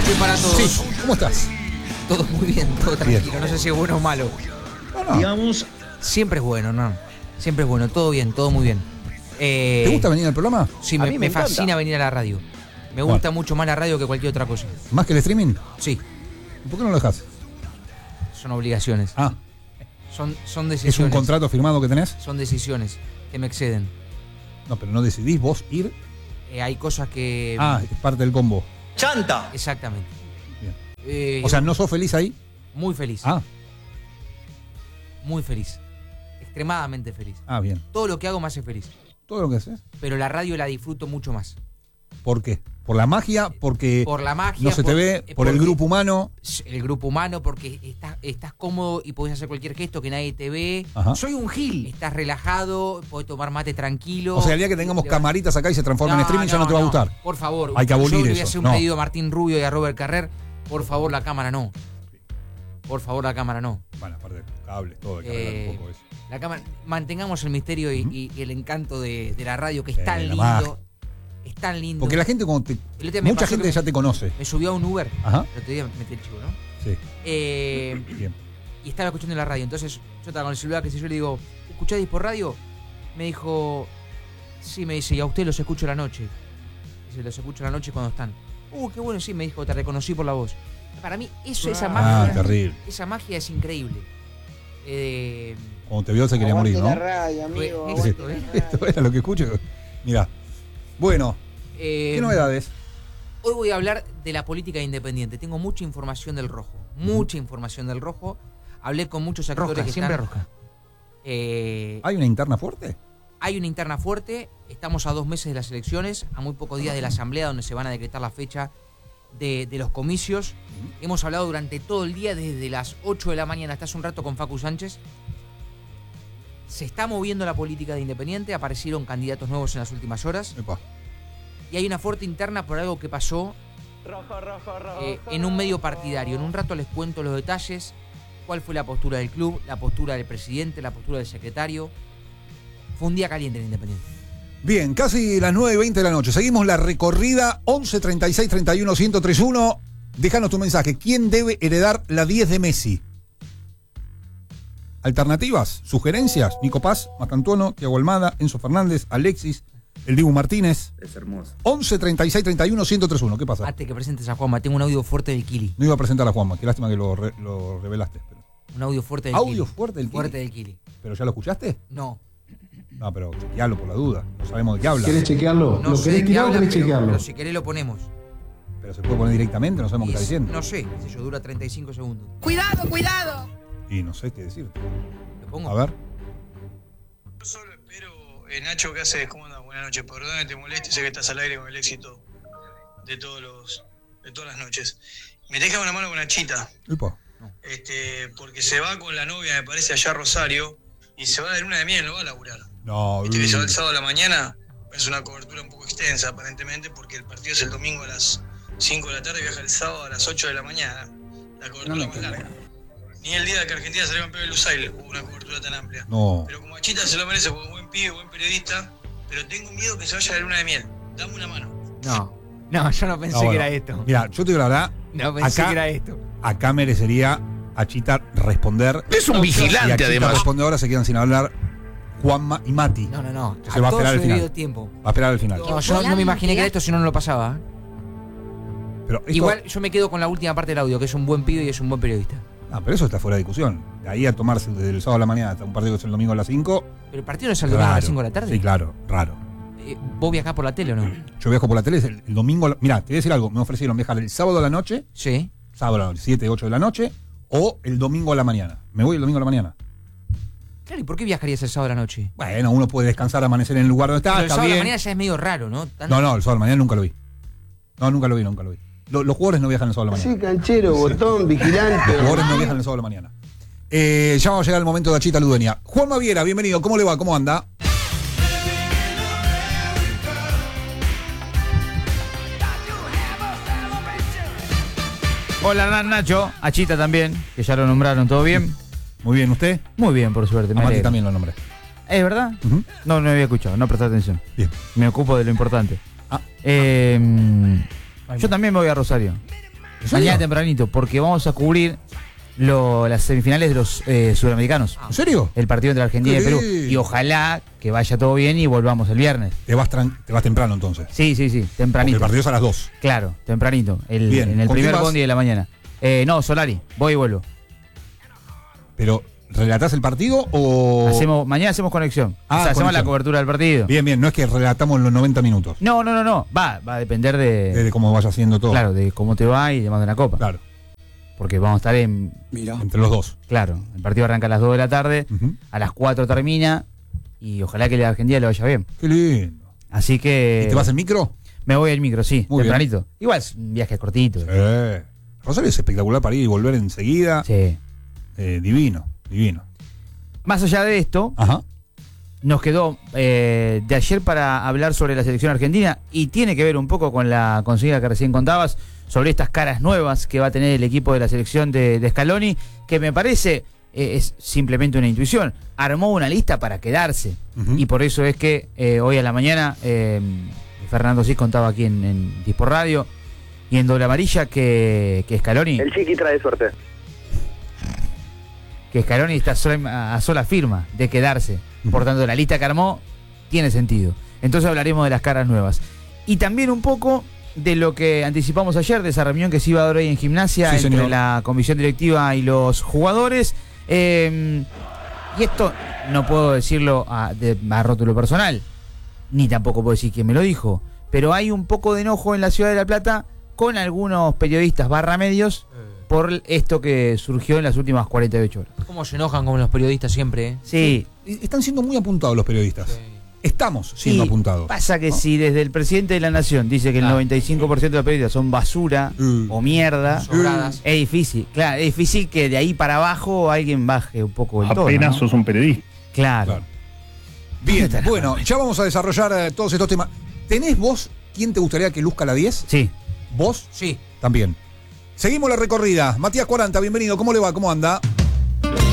Nacho, y para todos. Sí, ¿cómo estás? Todo muy bien, todo tranquilo. Bien. No sé si es bueno o malo. No. Digamos, Siempre es bueno, ¿no? Siempre es bueno, todo bien, todo muy bien. ¿Te gusta venir al programa? Sí, A mí me me encanta. fascina venir a la radio. Me gusta mucho más la radio que cualquier otra cosa. ¿Más que el streaming? Sí, ¿Por qué no lo dejas? son obligaciones. Ah, Son decisiones. ¿es un contrato firmado que tenés? Son decisiones que me exceden. No, pero no decidís vos ir. Hay cosas que... Es parte del combo. ¡chanta! Exactamente. Bien. O sea, ¿no sos feliz ahí? Muy feliz. Muy feliz. Extremadamente feliz. Bien. Todo lo que hago me hace feliz. ¿Todo lo que haces? Pero la radio la disfruto mucho más. ¿Por qué? ¿Por la magia? Porque Por la magia. no se te ve, por el porque- grupo humano. El grupo humano, porque estás cómodo y podés hacer cualquier gesto que nadie te ve. Ajá. Soy un gil. Estás relajado, podés tomar mate tranquilo. O sea, el día que tengamos camaritas acá y se transforme en streaming ya no te va a gustar. Por favor. Hay que abolir Yo le voy a eso, hacer un no. pedido a Martín Rubio y a Robert Carrer. Por favor, la cámara no. Por favor, la cámara no. Bueno, aparte de cables, todo, hay que arreglar un poco eso. La cámara, mantengamos el misterio y el encanto de la radio, que es tan la lindo. magia. Es tan lindo. Porque la gente, cuando te, El otro día me mucha pasó gente que ya te conoce. me subió a un Uber. Ajá. El otro día metí el chivo, ¿no? Sí. Bien. Y estaba escuchando la radio. Entonces yo estaba con el celular, que sé yo, le digo, ¿escucháis por radio? Me dijo, sí, me dice, y a usted los escucho a la noche. Dice, los escucho a la noche cuando están. Qué bueno, sí, me dijo, te reconocí por la voz. Para mí, esa magia. Terrible. Esa magia es increíble. Cuando te vio se quería morir, ¿no? La radio, amigo. Fue- aguante la radio. Esto era lo que escucho. Mirá. Bueno, ¿qué novedades? Hoy voy a hablar de la política independiente. Tengo mucha información del rojo. Mucha información del rojo. Hablé con muchos actores que siempre están... roja. ¿Hay una interna fuerte? Hay una interna fuerte. Estamos a 2 meses de las elecciones, a muy pocos días de la asamblea donde se van a decretar la fecha de los comicios. Hemos hablado durante todo el día, desde las 8 de la mañana hasta hace un rato con Facu Sánchez. Se está moviendo la política de Independiente, aparecieron candidatos nuevos en las últimas horas. Epa. Y hay una fuerte interna por algo que pasó en un medio partidario. En un rato les cuento los detalles, cuál fue la postura del club, la postura del presidente, la postura del secretario. Fue un día caliente en Independiente. Bien, casi las 9:20 de la noche. Seguimos la recorrida 11 36 31 1031. Déjanos tu mensaje. ¿Quién debe heredar la 10 de Messi? Alternativas, sugerencias. Nico Paz, Macantuono, Thiago Almada, Enzo Fernández, Alexis, el Dibu Martínez. Es hermoso. 11 36 31 1031. ¿Qué pasa? Antes que presentes a Juanma, tengo un audio fuerte del Kili. No iba a presentar a Juanma. Qué lástima que lo revelaste. Pero... Un audio fuerte del ¿Audio Kili. fuerte del Kili? Fuerte del Kili. ¿Pero ya lo escuchaste? No. No, pero chequealo por la duda. No sabemos de qué habla. ¿Querés chequearlo? No ¿Lo sé querés de qué tirar o habla, querés chequearlo? pero si querés lo ponemos. Pero se puede poner directamente, no sabemos qué está diciendo. No sé, qué sé yo, dura 35 segundos. Cuidado, cuidado. Y no sé qué decir. ¿Lo pongo? A ver. Yo solo espero, Nacho, ¿qué haces? ¿Cómo andas? Buenas noches, perdón que te moleste, sé que estás al aire con el éxito de todas las noches. Me deja una mano con Nachita, Epa. porque se va con la novia, me parece, allá a Rosario, y se va de luna de miel, no va a laburar. No, Viste que se va el sábado a la mañana, es una cobertura un poco extensa aparentemente, porque el partido es el domingo a las 5 de la tarde, viaja el sábado a las 8 de la mañana, la cobertura más larga. Ni el día que Argentina salió campeón de Lusail hubo una cobertura tan amplia. No. Pero como Achita se lo merece, porque es buen pibe, buen periodista, pero tengo miedo que se vaya a la luna de miel. Dame una mano. No, yo no pensé No, bueno. que era esto. Mira, yo te digo la verdad. No pensé acá, que era esto. Acá merecería Achita responder. Es un Y vigilante, Achita además. responde ahora, se quedan sin hablar Juanma y Mati. No. Se va a todo esperar al su final. debido tiempo. Va a esperar al final. No, yo no me imaginé que era esto si no lo pasaba. Pero esto- Igual yo me quedo con la última parte del audio, que es un buen pibe y es un buen periodista. pero eso está fuera de discusión. De ahí a tomarse desde el sábado a la mañana hasta un partido que es el domingo a las 5. Pero el partido no es el domingo a las 5 de la tarde. Sí, claro, raro. ¿Vos viajás por la tele o no? Yo viajo por la tele el domingo. Mirá, te voy a decir algo. Me ofrecieron viajar el sábado a la noche. Sí. Sábado a la noche, 7, 8 de la noche. O el domingo a la mañana. Me voy el domingo a la mañana. Claro, ¿y por qué viajarías el sábado a la noche? Bueno, uno puede descansar, amanecer en el lugar donde está. Pero el Está sábado a la bien. mañana ya es medio raro, ¿no? No, el sábado a la mañana nunca lo vi. No, nunca lo vi. Los jugadores no viajan el sábado a la mañana. Sí, canchero, botón, vigilante. Los jugadores no viajan el sábado a la mañana. Ya vamos a llegar al momento de Achita Ludueña. Juan Maviera, bienvenido. ¿Cómo le va? ¿Cómo anda? Hola Nacho, Achita también, que ya lo nombraron, ¿todo bien? Muy bien, ¿usted? Muy bien, por suerte. A me Mati alegro. también lo nombré. ¿Es verdad? Ujú. No había escuchado, no presté atención. Bien. Me ocupo de lo importante. Ah. Yo también me voy a Rosario. Mañana tempranito, porque vamos a cubrir las semifinales de los sudamericanos. ¿En serio? El partido entre Argentina y Perú. lindo. Y ojalá que vaya todo bien y volvamos el viernes. Te vas temprano entonces. Sí, Porque tempranito. el partido es a las 2. Claro, tempranito. Bien. En el ¿Con quién primer vas? bondi de la mañana. No, Solari, voy y vuelvo. Pero, ¿relatás el partido o...? Mañana hacemos conexión. Ah, O sea, hacemos conexión. la cobertura del partido. Bien, no es que relatamos los 90 minutos. No. Va a depender De cómo vayas haciendo todo. Claro, de cómo te va y demás de la Copa. Claro. Porque vamos a estar en... Entre los dos. Claro, el partido arranca a las 2 de la tarde, Ujú. a las 4 termina y ojalá que la Argentina le vaya bien. Qué lindo. Así que... ¿Y te vas en micro? Me voy al micro, sí, Muy tempranito. Igual es un viaje cortito. Rosario es espectacular para ir y volver enseguida. Sí. Divino. Más allá de esto, Ajá. nos quedó de ayer para hablar sobre la selección argentina y tiene que ver un poco con la consigna que recién contabas sobre estas caras nuevas que va a tener el equipo de la selección de Scaloni, que me parece es simplemente una intuición. Armó una lista para quedarse. Ujú. Y por eso es que hoy a la mañana Fernando Cis contaba aquí en Dispor Radio y en Doble Amarilla que Scaloni... El chiqui trae suerte. que Scaloni está a sola firma de quedarse. Por tanto, la lista que armó tiene sentido. Entonces hablaremos de las caras nuevas. Y también un poco de lo que anticipamos ayer, de esa reunión que se iba a dar hoy en Gimnasia Sí, entre señor. la comisión directiva y los jugadores. Y esto no puedo decirlo a rótulo personal, ni tampoco puedo decir quién me lo dijo, pero hay un poco de enojo en la ciudad de La Plata con algunos periodistas medios por esto que surgió en las últimas 48 horas. ¿Cómo se enojan con los periodistas siempre? Sí. Están siendo muy apuntados los periodistas. Estamos siendo Y apuntados. pasa que si desde el presidente de la nación dice que el 95% de los periodistas son basura o mierda, Sobradas. es difícil. Claro, es difícil que de ahí para abajo alguien baje un poco el tono, Apenas ¿no? sos un periodista. Claro. Claro. Bien, bueno, ya vamos a desarrollar todos estos temas. ¿Tenés vos quién te gustaría que luzca la 10? Sí. ¿Vos? Sí. También. Seguimos la recorrida. Matías 40, bienvenido. ¿Cómo le va? ¿Cómo anda?